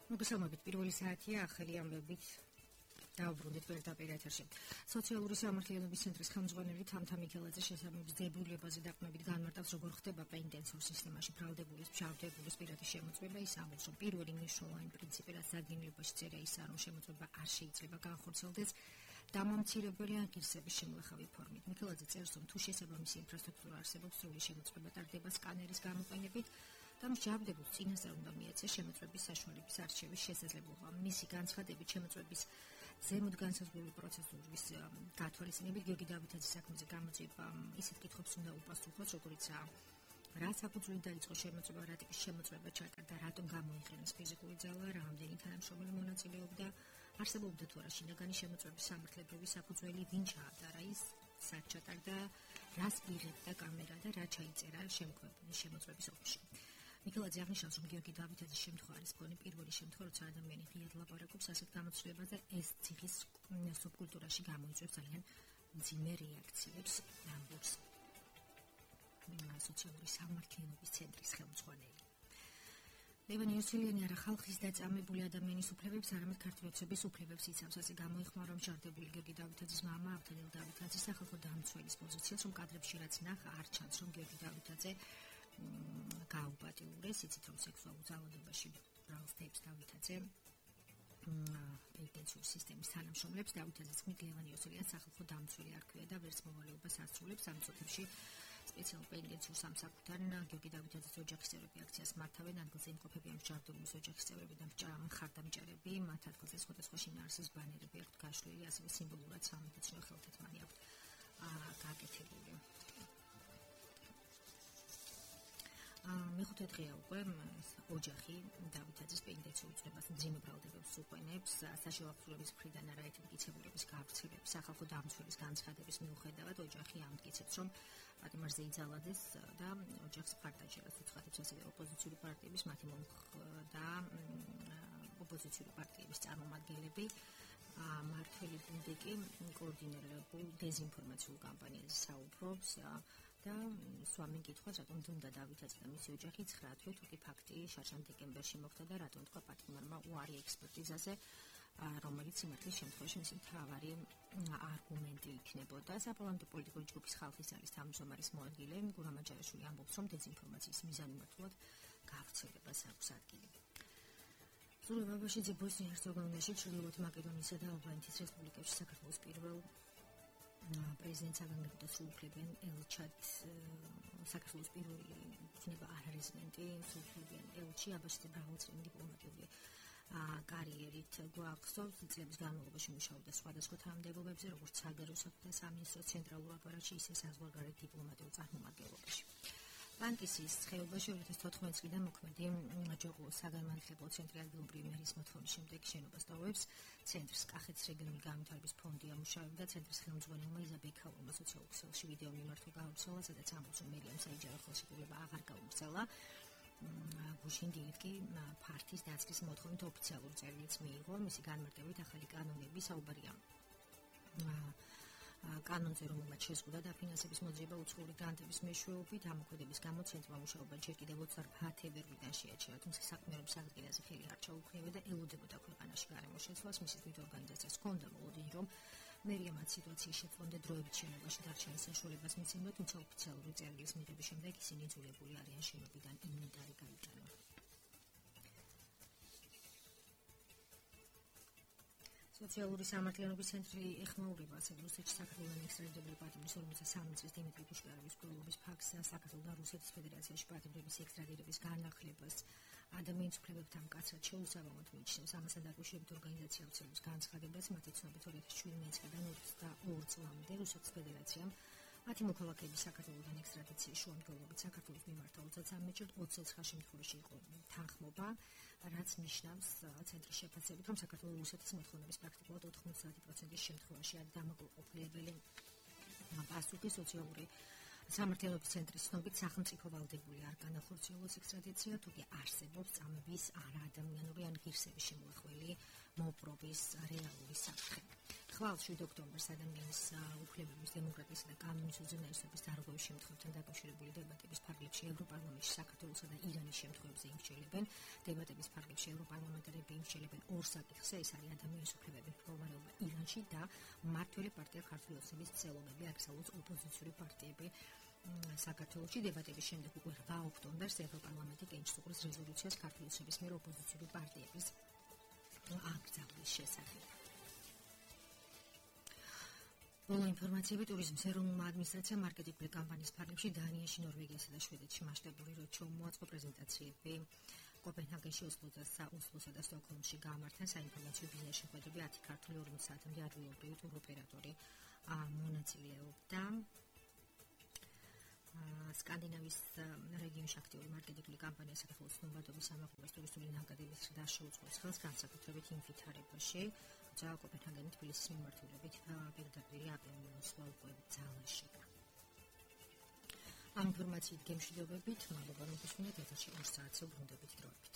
მოგესალმებით, პირველი საათია ახალი ამბებით დავბრუნდით პირდაპირ ეთერში. სოციალური სამართლიანობის ცენტრის ხელმძღვანელი თამთა მიქელაძე შესაბამის დებულებაზე დაყრდნობით განმარტავს, როგორ ხდება პენიტენციურ სისტემაში ბრალდებულის, მჟავდებულის პირადი შემოწმება. ის ამბობს, რომ პირველი მნიშვნელოვანი პრინციპი, რაც დადგენილობაში წერია, ისაა, რომ შემოწმება არ შეიძლება განხორციელდეს დამამცირებელი ან ღირსების შემლახავი ფორმით. მიქელაძე წერს, რომ თუ შესაბამისი ინფრასტრუქტურა არსებობს, სრული შემოწმება ტარდება სკანერის გამოყენებით და მჟავდებულს წინასწარ უნდა მიეცეს შემოწმების საშუალების არჩევის შესაძლებლობა. მისი განცხადებით შემოწმების ზემოთ განსაზღვრული პროცედურის გათვალისწინებით გიორგი დავითაძის საქმეზე გამოძიება ისეთ კითხვებს უნდა უპასუხოს, როგორიცაა რა საფუძვლით დაიწყო შემოწმება, რა ტიპის შემოწმება ჩატარდა, რატომ გამოიყენეს ფიზიკური ძალა, რამდენი თანამშრომელი მონაწილეობდა, არსებობდა თუ არა შინაგანი შემოწმების სამართლებრივი საფუძველი, ვინ ჩაატარა ის, სად ჩატარდა, რას იღებდა კამერა და რა ჩაიწერა შემოწმების ოფისში. მიქელაძე აღნიშნავს, რომ გიორგი დავითაძის შემთხვევა არის მქონე პირველი შემთხვევა, როცა ადამიანი ღიად ლაპარაკობს ასეთ გამოცდილებაზე, ეს ციხის სუბკულტურაში გამოიწვევს ძალიან მძიმე რეაქციებს, ამბობს სოციალური სამართლიანობის ცენტრის ხელმძღვანელი. ლევან იოსელიანი არა ხალხის დაწამებული ადამიანის უფლებებს, არამედ ქართველების უფლებებს იცავს. ასე გამოიხმარა მჟავდებული გიორგი დავითაძის მამა ავთანილ დავითაძის სახალხო დამცველის პოზიციას, რომ კადრებში რაც ნახა, არ ჩანს, რომ გიორგი დავითაძე გააუპატიურეს, იცით რომ სექსუალურ ძალადობაში ბრალსდებს დავითაძე პენიტენციურ სისტემის თანამშრომლებს. დავითაძის თქმით, ლევან იოსელიანს სახალხო დამცველი არ ქვია და ვერც მოვალეობას ასრულებს. ამ წუთებში სპეციალურ პენიტენციურ სამსახურთან გიორგი დავითაძის ოჯახის წევრები აქციას მართავენ. ადგილზე იმყოფებიან მჟავდებულის ოჯახის წევრები და მხარდამჭერები. მათ ადგილზე სხვადასხვა შინაარსის ბანერები აქვთ გაშლილი, ასევე სიმბოლურად სამედიცინო ხელთათმანი აქვთ გაკეთებული. მეხუთე დღეა უკვე ოჯახი დავითაძის პენიტენციურ წრებას მძიმე ბრალდებებს უყენებს. საშუალო აღზრდობის მხრიდან არაერთი მტკიცებულების გავრცელების სახალხო დამცველის განცხადების მიუხედავად ოჯახი ამტკიცებს, რომ პატიმარზე იძალადეს და ოჯახს მხარდაჭერას უცხადებს ასევე ოპოზიციური პარტიების მათი და ოპოზიციური პარტიების წარმომადგენლები. მართველი გუნდი კი კოორდინირებულ დეზინფორმაციულ კამპანიაზე საუბრობს და სვამენ კითხვას, რატომ უნდა დავითაძე და მისი ოჯახი 9 თვე თუკი ფაქტი შარშან დეკემბერში მოხდა და რატომ თქვა პატიმარმა უარი ექსპერტიზაზე, რომელიც სიმართლის შემთხვევაში მისი მთავარი არგუმენტი იქნებოდა. საპარლამენტო პოლიტიკური ჯგუფის ხალხის ძალის თავმჯდომარის მოადგილე გურამ აჯარაშვილი ამბობს, რომ დეზინფორმაციის მიზანმიმართულად გავრცელებას აქვს ადგილი. ზურაბ ბაბაშიძე ბოსნია-ჰერცეგოვინაში, ჩრდილოეთ მაკედონიისა და ალბანეთის რესპუბლიკებში საქართველოს პირველ პრეზიდენტს აგანგებდა სრულუფლებიან ელჩად საქართველოს პირველი იქნება არარეზიდენტი სრულუფლებიან ელჩი აბაშიძე მრავალწლიანი დიპლომატიური კარიერით გვახსოვს. წლების განმავლობაში მუშაობდა სხვადასხვა თანამდებობებზე, როგორც საგარეო საქმეთა სამინისტროს ცენტრალურ აპარატში, ისე საზღვარგარეთ დიპლომატიურ წარმომადგენლობაში. ბანკის ხეობაში 2014 წლიდან მოქმედი ჯოღულის საგანმანათლებლო ცენტრი ადგილობრივი მერის მოთხოვნის შემდეგ შენობას ტოვებს. ცენტრს კახეთის რეგიონული განვითარების ფონდი ამუშავებდა. ცენტრის ხელმძღვანელმა იზა ბექალოვმა სოციალურ ქსელში ვიდეო მიმართვა გავრცელა, სადაც ამბობს, რომ მერიამ საიჯარო ხელშეკრულება აღარ გაუგრძელა. გუშინ დილით ფართის დაცვის მოთხოვნით ოფიციალური წერილიც მიიღო. მისი განმარტებით ახალი კანონები საუბარია კანონზე, რომელმაც შეზღუდა დაფინანსების მოძიება უცხოური გრანტების მეშვეობით. ამოქმედების გამო ცენტრმა მუშაობა ჯერ კიდევ 28 თებერვლიდან შეაჩერა, თუმცა საქმიანობის აღდგენაზე ხელი არ ჩაუქნებია და ელოდებოდა ქვეყანაში გარემოს შეცვლას. მისის თვით ორგანიზაციას ჰქონდა მოლოდინი, რომ მერია მათ სიტუაციის შეცვლამდე დროებით შენობაში დარჩენის საშუალებას მიცემდა, თუმცა ოფიციალური წერილის მიღების შემდეგ ისინი იძულებული არიან შენობიდან ინვენტარი გაიტანონ. სოციალური სამართლიანობის ცენტრი ეხმაურება ასევე რუსეთში საქართველოს ექსტრადირებული პატიმრის 53 წლის დიმიტრი პუშკაროვის მკვლელობის ფაქტს, საქართველოს და რუსეთის ფედერაციაში პატიმრების ექსტრადირების განახლებას. ადამიანის უფლებებთან მკაცრად შეუსაბამოდ მიიჩნევს. ამასთან დაკავშირებით ორგანიზაცია ოცნების განცხადებას, მათი ცნობით 2017 წლიდან 22 წლამდე რუსეთის ფედერაციამ მათი მოქალაქეების საქართველოსთან ექსტრადიციის შუამდგომლობით საქართველოს მიმართა 33-ჯერ 29 შემთხვევაში იყო თანხმობა, რაც ნიშნავს ცენტრის შეფასებით, რომ საქართველოს რუსეთის მოთხოვნების პრაქტიკულად 90% შემთხვევაში არის დამაკმაყოფილებელი პასუხი. სოციალური სამართლობის ცენტრის ცნობით სახელმწიფო ვალდებული არ განახორციელოს ეს ტრადიცია, თუკი არსებობს წამების არაადამიანური ან ღირსების შემოხველი მოპრობის რეალური საფრთხე. ხვალ 7 ოქტომბერს ადამიანის უფლებების, დემოკრატიისა და კანონის უზენაესობის დარღვევის შემთხვევებთან დაკავშირებული დებატების ფარგლებში ევროპარლამენტში საქართველოსა და ირანის შემთხვევებზე იმსჯელებენ. დებატების ფარგლებში ევროპარლამენტარები იმსჯელებენ ორ საკითხზე, ეს არის ადამიანის უფლებების მდგომარეობა ირანში და მმართველი პარტია ქართული ოცნების მცველობები, აქცელოს ოპოზიციური პარტიები საქართველოში. დებატების შემდეგ უკვე 8 ოქტომბერს ევროპარლამენტი კენჭს უყრის რეზოლუციას ქართული ოცნების მიერ ოპოზიციური პარტიების აკრძალვის შესახებ. ბოლო ინფორმაციები ტურიზმის ეროვნულმა ადმინისტრაციამ მარკეტინგული კამპანიის ფარგლებში დანიაში, ნორვეგიასა და შვედეთში მასშტაბური როდშოუ მოაწყო პრეზენტაციები. კოპენჰაგენში, ოსლოსა და სტოკჰოლმში გაამართლა საინფორმაციო ბიზნეს შეხვედრები 10 ქართული 40 საათამდე ადგილობრივი ტუროპერატორი მონაწილეობდა. სკანდინავიის რეგიონში აქტიური მარკეტინგული კამპანია საქართველოს ნომადობის სამაგულოს ტურისტული ნაკადების შეუწყოს ხელს განსაკუთრებით იმ ვითარებაში, როცა კოპენჰაგენი თბილისის მიმართულებით პირდაპირ აპრილში ძალაში. ამ ინფორმაციით გემშვიდობებით, მადლობა რომ გისმენთ, ეთერში 2 საათზე ბრუნდებით დროებით.